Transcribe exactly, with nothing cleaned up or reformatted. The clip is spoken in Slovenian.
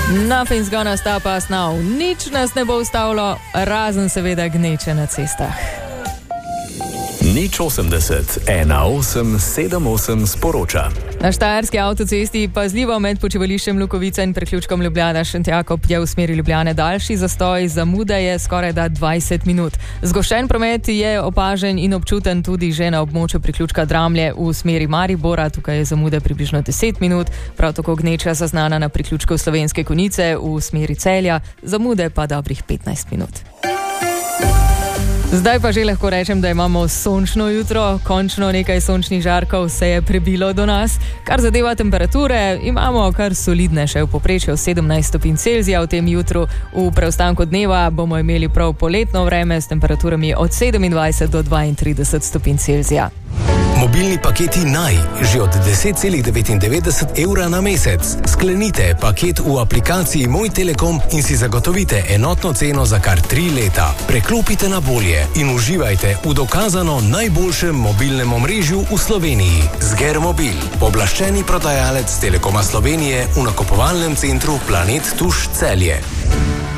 Nothing's gonna stop us now. Nič nas ne bo ustavilo, razen seveda gneče na cestah. Nič osemdeset, ena osem sedem osem sporoča. Na štajerski avtocesti pazljivo med počivališčem Lukovica in priključkom Ljubljana-Šentjakob je v smeri Ljubljane daljši zastoj, zamuda je skoraj da dvajset minut. Zgoščen promet je opažen in občuten tudi že na območju priključka Dramlje v smeri Maribora, tukaj je zamuda približno deset minut, prav tako gneča zaznana na priključku Slovenske Konjice v smeri Celja, zamude pa dobrih petnajst minut. Zdaj pa že lahko rečem, da imamo sončno jutro, končno nekaj sončnih žarkov se je prebilo do nas. Kar zadeva temperature, imamo kar solidne, še v povprečju sedemnajst stopinj Celzija v tem jutru. V preostanku dneva bomo imeli prav poletno vreme s temperaturami od sedemindvajset do dvaintrideset stopinj Celzija. Mobilni paketi Naj, že od deset celih devetindevetdeset evra na mesec. Sklenite paket v aplikaciji Moj Telekom in si zagotovite enotno ceno za kar tri leta. Preklopite na bolje in uživajte v dokazano najboljšem mobilnem omrežju v Sloveniji. Zger Mobil, pooblaščeni prodajalec Telekoma Slovenije v nakupovalnem centru Planet Tuš Celje.